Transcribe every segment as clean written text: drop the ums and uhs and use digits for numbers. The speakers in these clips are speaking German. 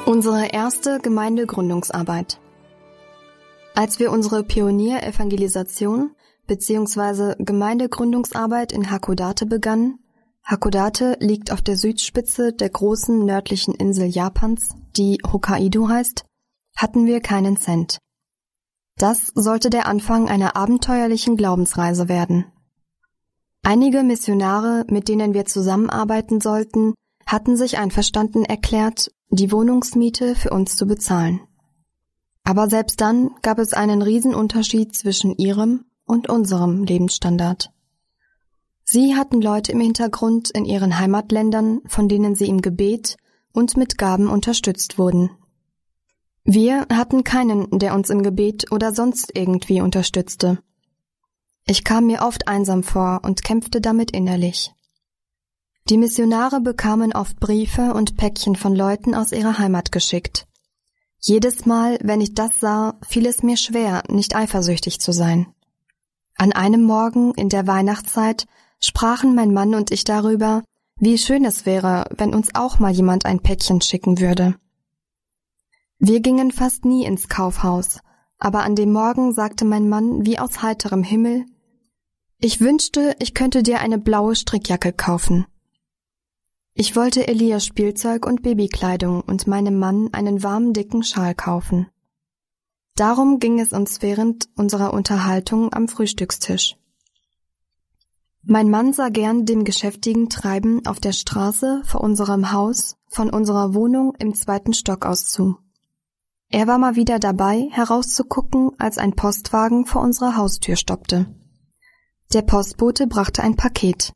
Unsere erste Gemeindegründungsarbeit. Als wir unsere Pionier-Evangelisation bzw. Gemeindegründungsarbeit in Hakodate begannen, Hakodate liegt auf der Südspitze der großen nördlichen Insel Japans, die Hokkaido heißt, hatten wir keinen Cent. Das sollte der Anfang einer abenteuerlichen Glaubensreise werden. Einige Missionare, mit denen wir zusammenarbeiten sollten, hatten sich einverstanden erklärt, die Wohnungsmiete für uns zu bezahlen. Aber selbst dann gab es einen Riesenunterschied zwischen ihrem und unserem Lebensstandard. Sie hatten Leute im Hintergrund in ihren Heimatländern, von denen sie im Gebet und mit Gaben unterstützt wurden. Wir hatten keinen, der uns im Gebet oder sonst irgendwie unterstützte. Ich kam mir oft einsam vor und kämpfte damit innerlich. Die Missionare bekamen oft Briefe und Päckchen von Leuten aus ihrer Heimat geschickt. Jedes Mal, wenn ich das sah, fiel es mir schwer, nicht eifersüchtig zu sein. An einem Morgen in der Weihnachtszeit sprachen mein Mann und ich darüber, wie schön es wäre, wenn uns auch mal jemand ein Päckchen schicken würde. Wir gingen fast nie ins Kaufhaus, aber an dem Morgen sagte mein Mann wie aus heiterem Himmel: Ich wünschte, ich könnte dir eine blaue Strickjacke kaufen. Ich wollte Elias Spielzeug und Babykleidung und meinem Mann einen warmen, dicken Schal kaufen. Darum ging es uns während unserer Unterhaltung am Frühstückstisch. Mein Mann sah gern dem geschäftigen Treiben auf der Straße vor unserem Haus von unserer Wohnung im 2. Stock aus zu. Er war mal wieder dabei, herauszugucken, als ein Postwagen vor unserer Haustür stoppte. Der Postbote brachte ein Paket.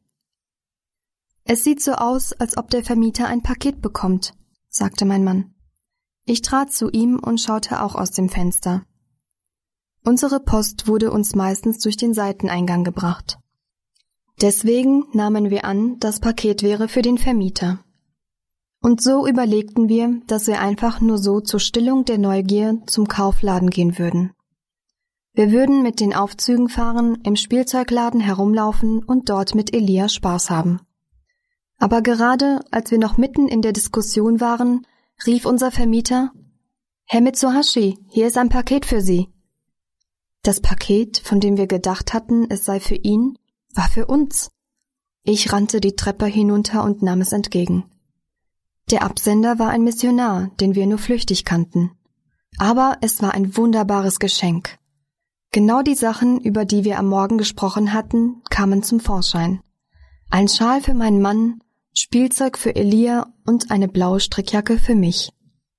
»Es sieht so aus, als ob der Vermieter ein Paket bekommt«, sagte mein Mann. Ich trat zu ihm und schaute auch aus dem Fenster. Unsere Post wurde uns meistens durch den Seiteneingang gebracht. Deswegen nahmen wir an, das Paket wäre für den Vermieter. Und so überlegten wir, dass wir einfach nur so zur Stillung der Neugier zum Kaufladen gehen würden. Wir würden mit den Aufzügen fahren, im Spielzeugladen herumlaufen und dort mit Elia Spaß haben. Aber gerade, als wir noch mitten in der Diskussion waren, rief unser Vermieter: »Herr Mitsuhashi, hier ist ein Paket für Sie.« Das Paket, von dem wir gedacht hatten, es sei für ihn, war für uns. Ich rannte die Treppe hinunter und nahm es entgegen. Der Absender war ein Missionar, den wir nur flüchtig kannten. Aber es war ein wunderbares Geschenk. Genau die Sachen, über die wir am Morgen gesprochen hatten, kamen zum Vorschein. Ein Schal für meinen Mann, Spielzeug für Elia und eine blaue Strickjacke für mich.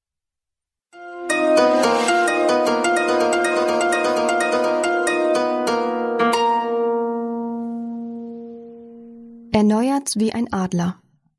Erneuert wie ein Adler.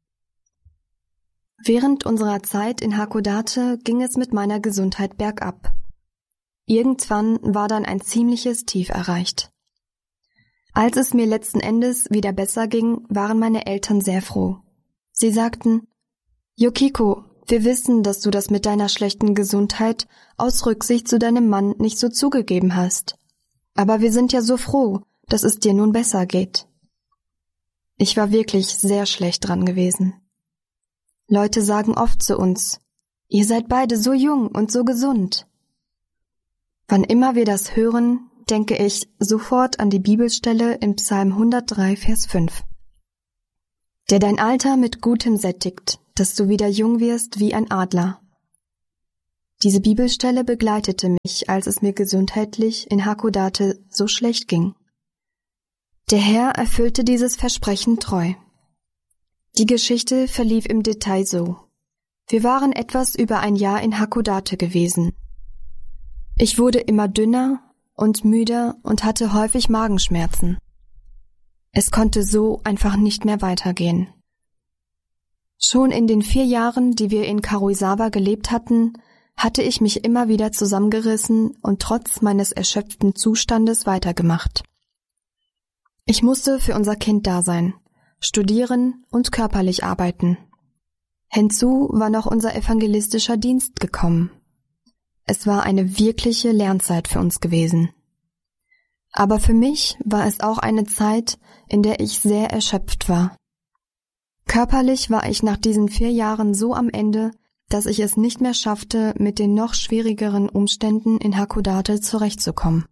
Während unserer Zeit in Hakodate ging es mit meiner Gesundheit bergab. Irgendwann war dann ein ziemliches Tief erreicht. Als es mir letzten Endes wieder besser ging, waren meine Eltern sehr froh. Sie sagten: »Yukiko, wir wissen, dass du das mit deiner schlechten Gesundheit aus Rücksicht zu deinem Mann nicht so zugegeben hast. Aber wir sind ja so froh, dass es dir nun besser geht.« Ich war wirklich sehr schlecht dran gewesen. Leute sagen oft zu uns: »Ihr seid beide so jung und so gesund.« Wann immer wir das hören, denke ich sofort an die Bibelstelle im Psalm 103, Vers 5. »Der dein Alter mit Gutem sättigt, dass du wieder jung wirst wie ein Adler.« Diese Bibelstelle begleitete mich, als es mir gesundheitlich in Hakodate so schlecht ging. Der Herr erfüllte dieses Versprechen treu. Die Geschichte verlief im Detail so. Wir waren etwas über ein Jahr in Hakodate gewesen. Ich wurde immer dünner und müder und hatte häufig Magenschmerzen. Es konnte so einfach nicht mehr weitergehen. Schon in den 4 Jahren, die wir in Karuizawa gelebt hatten, hatte ich mich immer wieder zusammengerissen und trotz meines erschöpften Zustandes weitergemacht. Ich musste für unser Kind da sein, studieren und körperlich arbeiten. Hinzu war noch unser evangelistischer Dienst gekommen. Es war eine wirkliche Lernzeit für uns gewesen. Aber für mich war es auch eine Zeit, in der ich sehr erschöpft war. Körperlich war ich nach diesen 4 Jahren so am Ende, dass ich es nicht mehr schaffte, mit den noch schwierigeren Umständen in Hakodate zurechtzukommen.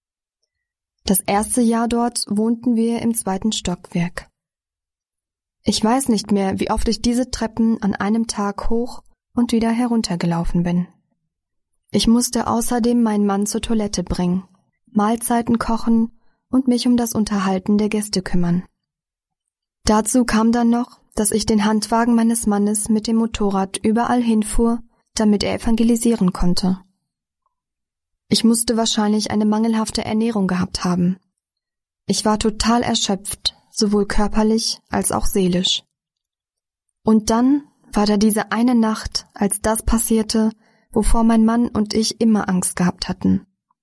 Das erste Jahr dort wohnten wir im 2. Stockwerk. Ich weiß nicht mehr, wie oft ich diese Treppen an einem Tag hoch und wieder heruntergelaufen bin. Ich musste außerdem meinen Mann zur Toilette bringen, Mahlzeiten kochen und mich um das Unterhalten der Gäste kümmern. Dazu kam dann noch, dass ich den Handwagen meines Mannes mit dem Motorrad überall hinfuhr, damit er evangelisieren konnte. Ich musste wahrscheinlich eine mangelhafte Ernährung gehabt haben. Ich war total erschöpft, sowohl körperlich als auch seelisch. Und dann war da diese eine Nacht, als das passierte, wovor mein Mann und ich immer Angst gehabt hatten.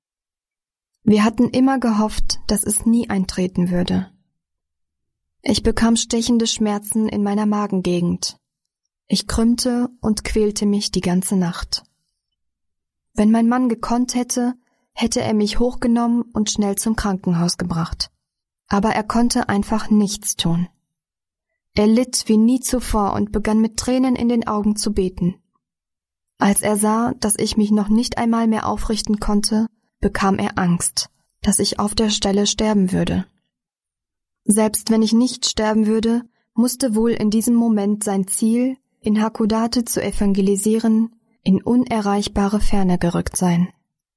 Wir hatten immer gehofft, dass es nie eintreten würde. Ich bekam stechende Schmerzen in meiner Magengegend. Ich krümmte und quälte mich die ganze Nacht. Wenn mein Mann gekonnt hätte, hätte er mich hochgenommen und schnell zum Krankenhaus gebracht. Aber er konnte einfach nichts tun. Er litt wie nie zuvor und begann mit Tränen in den Augen zu beten. Als er sah, dass ich mich noch nicht einmal mehr aufrichten konnte, bekam er Angst, dass ich auf der Stelle sterben würde. Selbst wenn ich nicht sterben würde, musste wohl in diesem Moment sein Ziel, in Hakodate zu evangelisieren, in unerreichbare Ferne gerückt sein.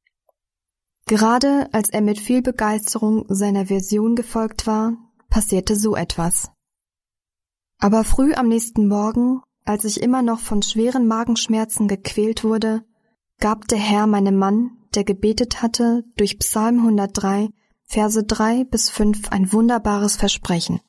Gerade als er mit viel Begeisterung seiner Vision gefolgt war, passierte so etwas. Aber früh am nächsten Morgen, als ich immer noch von schweren Magenschmerzen gequält wurde, gab der Herr meinem Mann, der gebetet hatte, durch Psalm 103, Verse 3-5 ein wunderbares Versprechen.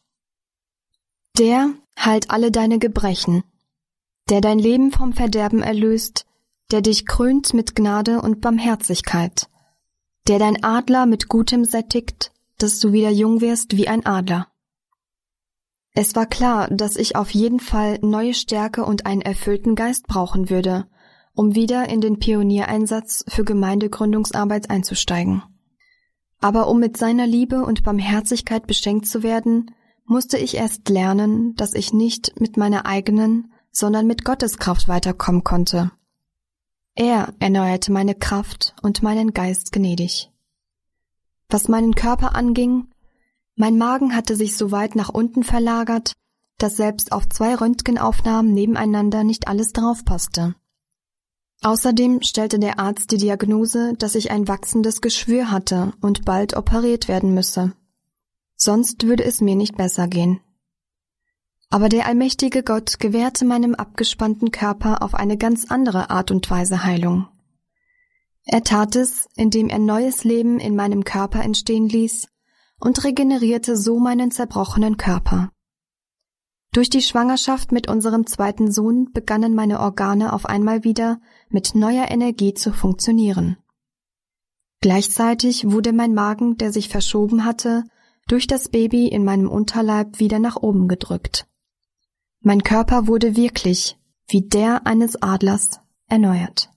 Der heilt alle deine Gebrechen, der dein Leben vom Verderben erlöst, der dich krönt mit Gnade und Barmherzigkeit, der dein Adler mit Gutem sättigt, dass du wieder jung wirst wie ein Adler. Es war klar, dass ich auf jeden Fall neue Stärke und einen erfüllten Geist brauchen würde, um wieder in den Pioniereinsatz für Gemeindegründungsarbeit einzusteigen. Aber um mit seiner Liebe und Barmherzigkeit beschenkt zu werden, musste ich erst lernen, dass ich nicht mit meiner eigenen, sondern mit Gottes Kraft weiterkommen konnte. Er erneuerte meine Kraft und meinen Geist gnädig. Was meinen Körper anging, mein Magen hatte sich so weit nach unten verlagert, dass selbst auf 2 Röntgenaufnahmen nebeneinander nicht alles draufpasste. Außerdem stellte der Arzt die Diagnose, dass ich ein wachsendes Geschwür hatte und bald operiert werden müsse. Sonst würde es mir nicht besser gehen. Aber der allmächtige Gott gewährte meinem abgespannten Körper auf eine ganz andere Art und Weise Heilung. Er tat es, indem er neues Leben in meinem Körper entstehen ließ und regenerierte so meinen zerbrochenen Körper. Durch die Schwangerschaft mit unserem 2. Sohn begannen meine Organe auf einmal wieder mit neuer Energie zu funktionieren. Gleichzeitig wurde mein Magen, der sich verschoben hatte, durch das Baby in meinem Unterleib wieder nach oben gedrückt. Mein Körper wurde wirklich, wie der eines Adlers, erneuert.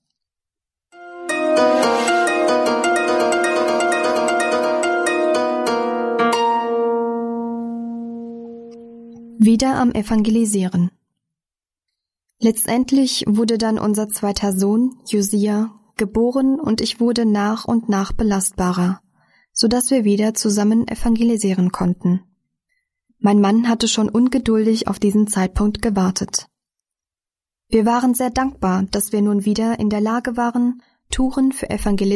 Wieder am Evangelisieren. Letztendlich wurde dann unser 2. Sohn, Josia, geboren und ich wurde nach und nach belastbarer, so dass wir wieder zusammen evangelisieren konnten. Mein Mann hatte schon ungeduldig auf diesen Zeitpunkt gewartet. Wir waren sehr dankbar, dass wir nun wieder in der Lage waren, Touren für Evangelisten